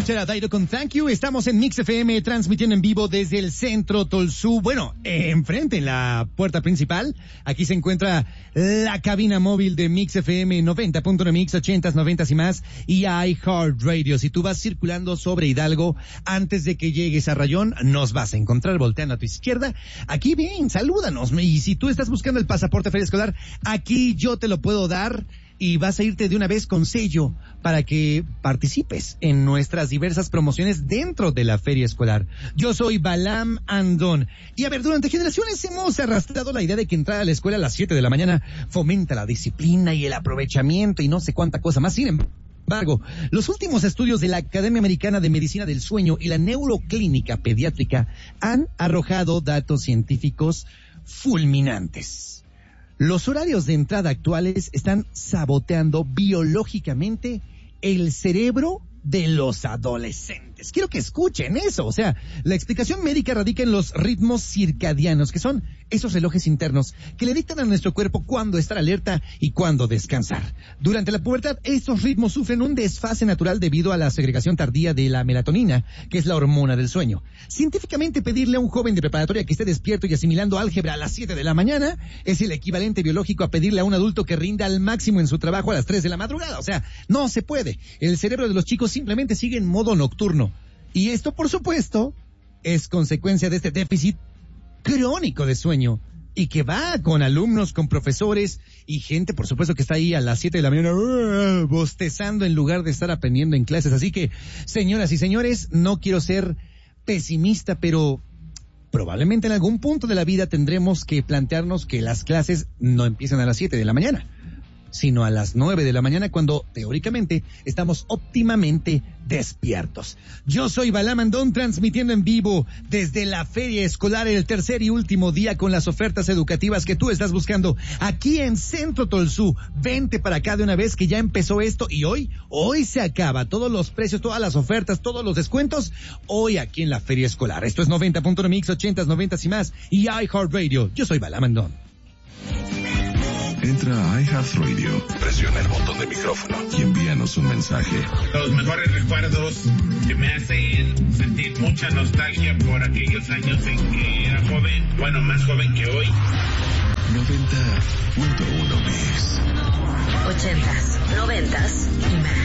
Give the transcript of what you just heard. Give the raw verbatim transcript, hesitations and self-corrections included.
escuchar a Dairo con Thank You. Estamos en Mix F M transmitiendo en vivo desde el centro Tolsú. Bueno, eh, enfrente en la puerta principal. Aquí se encuentra la cabina móvil de Mix F M noventa punto uno Mix, ochentas, noventas y más. Y iHeartRadio. Si tú vas circulando sobre Hidalgo, antes de que llegues a Rayón, nos vas a encontrar volteando a tu izquierda. Aquí ven, salúdanos. Y si tú estás buscando el pasaporte feria escolar, aquí yo te lo puedo dar. Y vas a irte de una vez con sello para que participes en nuestras diversas promociones dentro de la feria escolar. Yo soy Balam Andón. Y a ver, durante generaciones hemos arrastrado la idea de que entrar a la escuela a las siete de la mañana fomenta la disciplina y el aprovechamiento y no sé cuánta cosa más. Sin embargo, los últimos estudios de la Academia Americana de Medicina del Sueño y la Neuroclínica Pediátrica han arrojado datos científicos fulminantes. Los horarios de entrada actuales están saboteando biológicamente el cerebro de los adolescentes. Quiero que escuchen eso. O sea, la explicación médica radica en los ritmos circadianos, que son esos relojes internos que le dictan a nuestro cuerpo cuándo estar alerta y cuándo descansar. Durante la pubertad, estos ritmos sufren un desfase natural debido a la segregación tardía de la melatonina, que es la hormona del sueño. Científicamente, pedirle a un joven de preparatoria que esté despierto y asimilando álgebra a las siete de la mañana es el equivalente biológico a pedirle a un adulto que rinda al máximo en su trabajo a las tres de la madrugada. O sea, no se puede. El cerebro de los chicos simplemente sigue en modo nocturno. Y esto, por supuesto, es consecuencia de este déficit crónico de sueño y que va con alumnos, con profesores y gente, por supuesto, que está ahí a las siete de la mañana uh, bostezando en lugar de estar aprendiendo en clases. Así que, señoras y señores, no quiero ser pesimista, pero probablemente en algún punto de la vida tendremos que plantearnos que las clases no empiezan a las siete de la mañana, sino a las nueve de la mañana, cuando teóricamente estamos óptimamente despiertos. Yo soy Balam Andón, transmitiendo en vivo desde la feria escolar, el tercer y último día con las ofertas educativas que tú estás buscando aquí en Centro Tolsú. Vente para acá de una vez que ya empezó esto y hoy, hoy se acaba. Todos los precios, todas las ofertas, todos los descuentos, hoy aquí en la feria escolar. Esto es noventa punto uno Mix, ochentas, noventas y más, y iHeartRadio. Yo soy Balam Andón. Entra a iHeartRadio, presiona el botón de micrófono y envíanos un mensaje. Los mejores recuerdos que me hacen sentir mucha nostalgia por aquellos años en que era joven, bueno, más joven que hoy. noventa punto uno Mix. Ochentas, noventas y más.